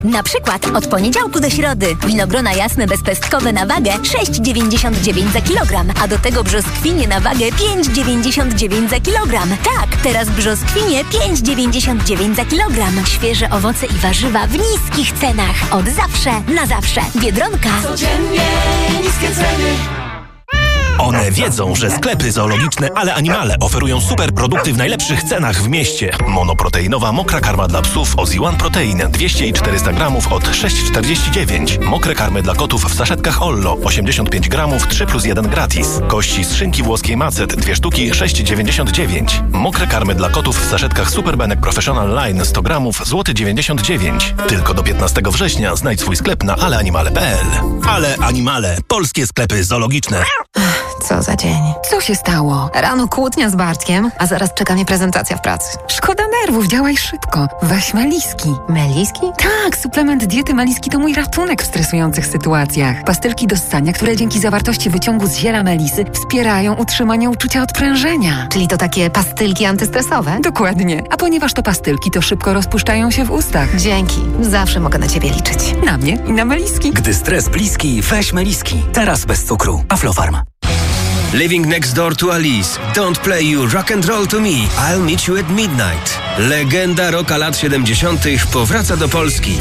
Na przykład od poniedziałku do środy winogrona jasne bezpestkowe na wagę 6,99 za kilogram, a do tego brzoskwinie na wagę 5,99 za kilogram. Tak, teraz brzoskwinie 5,99 za kilogram. Świeże owoce i warzywa w niskich cenach. Od zawsze, na zawsze. Biedronka. Codziennie niskie ceny. One wiedzą, że sklepy zoologiczne Ale Animale oferują super produkty w najlepszych cenach w mieście. Monoproteinowa mokra karma dla psów Ozzy One Protein 200 i 400 gramów od 6,49. Mokre karmy dla kotów w saszetkach Ollo 85 gramów 3+1 gratis. Kości z szynki włoskiej Macet 2 sztuki 6,99. Mokre karmy dla kotów w saszetkach Superbenek Professional Line 100 gramów złoty 99. Tylko do 15 września znajdź swój sklep na aleanimale.pl. Ale Animale. Polskie sklepy zoologiczne. Co za dzień. Co się stało? Rano kłótnia z Bartkiem, a zaraz czeka mnie prezentacja w pracy. Szkoda nerwów, działaj szybko. Weź Meliski. Meliski? Tak, suplement diety Meliski to mój ratunek w stresujących sytuacjach. Pastylki do ssania, które dzięki zawartości wyciągu z ziela melisy wspierają utrzymanie uczucia odprężenia. Czyli to takie pastylki antystresowe? Dokładnie. A ponieważ to pastylki, to szybko rozpuszczają się w ustach. Dzięki. Zawsze mogę na ciebie liczyć. Na mnie i na Meliski. Gdy stres bliski, weź Meliski. Teraz bez cukru. Aflofarm. Living next door to Alice. Don't play you rock and roll to me. I'll meet you at midnight. Legenda rocka lat 70. powraca do Polski.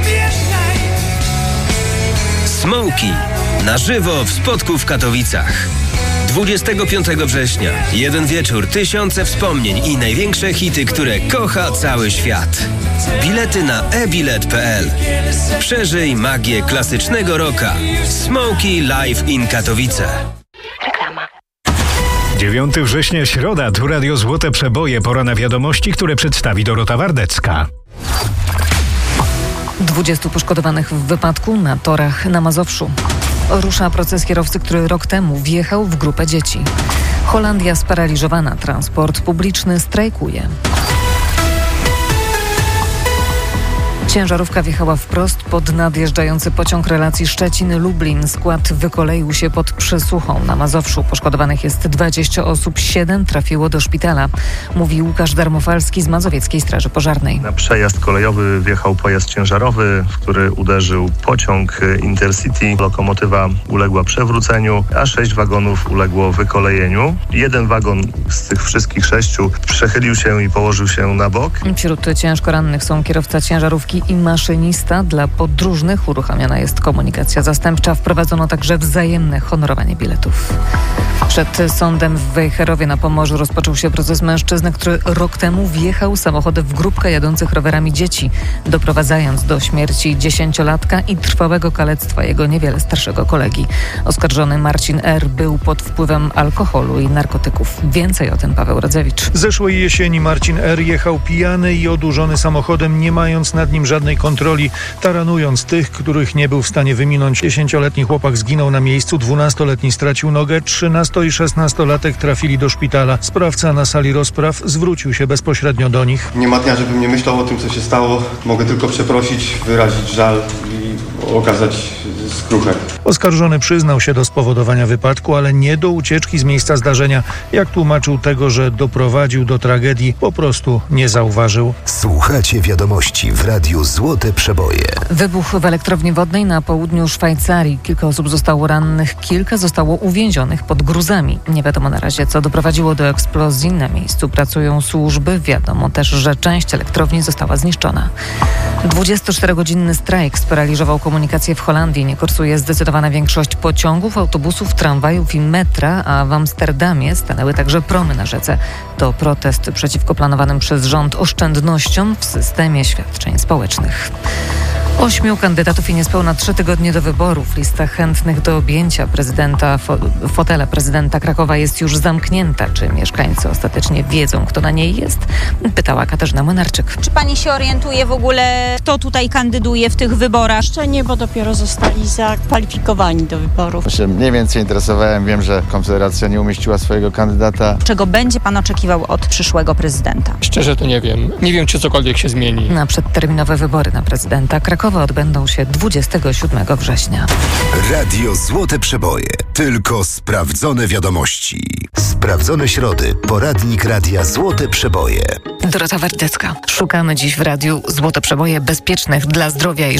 Smokey. Na żywo w Spodku w Katowicach. 25 września. Jeden wieczór, tysiące wspomnień i największe hity, które kocha cały świat. Bilety na ebilet.pl. Przeżyj magię klasycznego rocka. Smokey Live in Katowice. 9 września, środa, tu Radio Złote Przeboje, pora na wiadomości, które przedstawi Dorota Wardecka. 20 poszkodowanych w wypadku na torach na Mazowszu. Rusza proces kierowcy, który rok temu wjechał w grupę dzieci. Holandia sparaliżowana, transport publiczny strajkuje. Ciężarówka wjechała wprost pod nadjeżdżający pociąg relacji Szczecin-Lublin. Skład wykoleił się pod Przesłuchą na Mazowszu. Poszkodowanych jest 20 osób, 7 trafiło do szpitala. Mówi Łukasz Darmofalski z Mazowieckiej Straży Pożarnej. Na przejazd kolejowy wjechał pojazd ciężarowy, w który uderzył pociąg Intercity. Lokomotywa uległa przewróceniu, a 6 wagonów uległo wykolejeniu. Jeden wagon z tych wszystkich 6 przechylił się i położył się na bok. Wśród ciężko rannych są kierowca ciężarówki i maszynista. Dla podróżnych uruchamiana jest komunikacja zastępcza. Wprowadzono także wzajemne honorowanie biletów. Przed sądem w Wejherowie na Pomorzu rozpoczął się proces mężczyzny, który rok temu wjechał samochodem w grupkę jadących rowerami dzieci, doprowadzając do śmierci 10-latka i trwałego kalectwa jego niewiele starszego kolegi. Oskarżony Marcin R. był pod wpływem alkoholu i narkotyków. Więcej o tym Paweł Radzewicz. Zeszłej jesieni Marcin R. jechał pijany i odurzony samochodem, nie mając nad nim żadnej kontroli, taranując tych, których nie był w stanie wyminąć. 10-letni chłopak zginął na miejscu, 12-letni stracił nogę, 13 i 16-latek trafili do szpitala. Sprawca na sali rozpraw zwrócił się bezpośrednio do nich. Nie ma dnia, żebym nie myślał o tym, co się stało. Mogę tylko przeprosić, wyrazić żal i okazać skruchę. Oskarżony przyznał się do spowodowania wypadku, ale nie do ucieczki z miejsca zdarzenia. Jak tłumaczył, tego, że doprowadził do tragedii, po prostu nie zauważył. Słuchacie wiadomości w Radiu Złote Przeboje. Wybuch w elektrowni wodnej na południu Szwajcarii. Kilka osób zostało rannych, kilka zostało uwięzionych pod gruzami. Nie wiadomo na razie, co doprowadziło do eksplozji. Na miejscu pracują służby. Wiadomo też, że część elektrowni została zniszczona. 24-godzinny strajk sparaliżował komunikację w Holandii. Nie kursuje zdecydowana większość pociągów, autobusów, tramwajów i metra, a w Amsterdamie stanęły także promy na rzece. To protest przeciwko planowanym przez rząd oszczędnościom w systemie świadczeń społecznych. 8 kandydatów i niespełna 3 tygodnie do wyborów. Lista chętnych do objęcia fotela prezydenta Krakowa jest już zamknięta. Czy mieszkańcy ostatecznie wiedzą, kto na niej jest? Pytała Katarzyna Młynarczyk. Czy pani się orientuje w ogóle, kto tutaj kandyduje w tych wyborach? Jeszcze nie, bo dopiero zostali zakwalifikowani do wyborów. Ja się mniej więcej interesowałem. Wiem, że Konfederacja nie umieściła swojego kandydata. Czego będzie pan oczekiwał od przyszłego prezydenta? Szczerze to nie wiem. Nie wiem, czy cokolwiek się zmieni. Na przedterminowe wybory na prezydenta Krakowa wojskowe odbędą się 27 września. Radio Złote Przeboje. Tylko sprawdzone wiadomości. Sprawdzone środy. Poradnik Radia Złote Przeboje. Dorota Wardecka. Szukamy dziś w radiu Złote Przeboje bezpiecznych dla zdrowia i